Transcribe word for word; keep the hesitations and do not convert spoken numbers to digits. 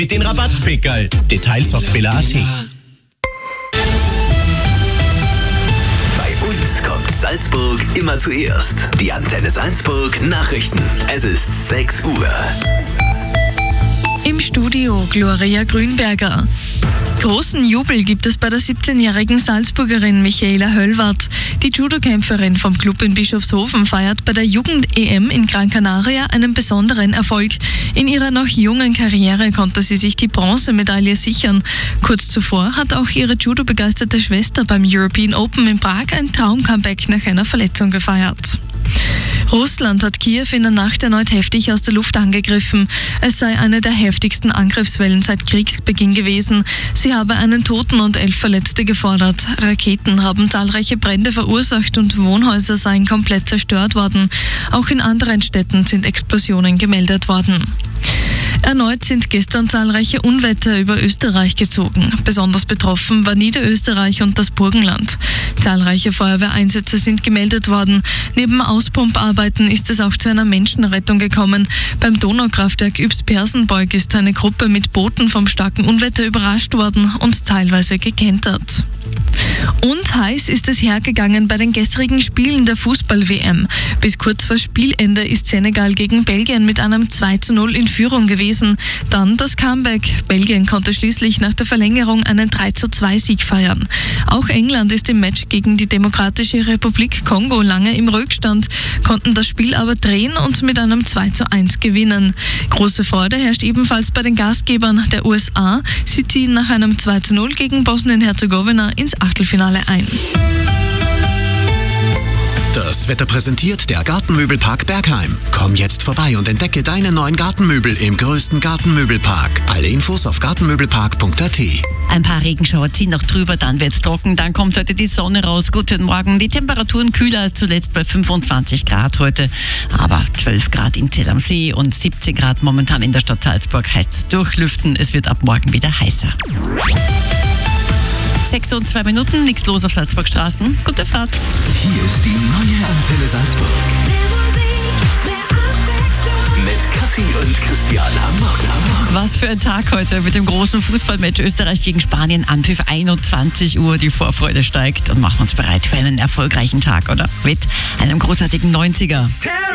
Mit den Rabattpickerl. Details auf billa punkt at. Bei uns kommt Salzburg immer zuerst. Die Antenne Salzburg Nachrichten. Es ist sechs Uhr. Im Studio Gloria Grünberger. Großen Jubel gibt es bei der siebzehnjährigen Salzburgerin Michaela Höllwarth. Die Judokämpferin vom Club in Bischofshofen feiert bei der Jugend-E M in Gran Canaria einen besonderen Erfolg. In ihrer noch jungen Karriere konnte sie sich die Bronzemedaille sichern. Kurz zuvor hat auch ihre judo-begeisterte Schwester beim European Open in Prag ein Traum-Comeback nach einer Verletzung gefeiert. Russland hat Kiew in der Nacht erneut heftig aus der Luft angegriffen. Es sei eine der heftigsten Angriffswellen seit Kriegsbeginn gewesen. Sie habe einen Toten und elf Verletzte gefordert. Raketen haben zahlreiche Brände verursacht und Wohnhäuser seien komplett zerstört worden. Auch in anderen Städten sind Explosionen gemeldet worden. Erneut sind gestern zahlreiche Unwetter über Österreich gezogen. Besonders betroffen war Niederösterreich und das Burgenland. Zahlreiche Feuerwehreinsätze sind gemeldet worden. Neben Auspumparbeiten ist es auch zu einer Menschenrettung gekommen. Beim Donaukraftwerk Ybbs-Persenbeug ist eine Gruppe mit Booten vom starken Unwetter überrascht worden und teilweise gekentert. Und heiß ist es hergegangen bei den gestrigen Spielen der Fußball-W M. Bis kurz vor Spielende ist Senegal gegen Belgien mit einem zwei zu null in Führung gewesen. Dann das Comeback. Belgien konnte schließlich nach der Verlängerung einen drei zu zwei Sieg feiern. Auch England ist im Match gegen die Demokratische Republik Kongo lange im Rückstand, konnten das Spiel aber drehen und mit einem zwei zu eins gewinnen. Große Freude herrscht ebenfalls bei den Gastgebern der U S A. Sie ziehen nach einem zwei zu null gegen Bosnien-Herzegowina ins Achtelfinale ein. Das Wetter präsentiert der Gartenmöbelpark Bergheim. Komm jetzt vorbei und entdecke deine neuen Gartenmöbel im größten Gartenmöbelpark. Alle Infos auf gartenmöbelpark punkt at. Ein paar Regenschauer ziehen noch drüber, dann wird's trocken, dann kommt heute die Sonne raus. Guten Morgen. Die Temperaturen kühler als zuletzt bei fünfundzwanzig Grad heute, aber zwölf Grad in Zell am See und siebzehn Grad momentan in der Stadt Salzburg. Heißt durchlüften, es wird ab morgen wieder heißer. Sechs und zwei Minuten, nichts los auf Salzburgstraßen. Gute Fahrt. Hier ist die neue Antenne Salzburg. Mit Kathi und Christian am Morgen. Was für ein Tag heute mit dem großen Fußballmatch Österreich gegen Spanien. Anpfiff einundzwanzig Uhr, die Vorfreude steigt und machen uns bereit für einen erfolgreichen Tag, oder? Mit einem großartigen neunziger.